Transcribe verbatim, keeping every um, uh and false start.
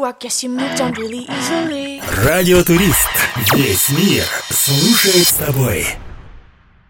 I guess you moved on really easily. Радиотурист. Весь мир слушает с тобой.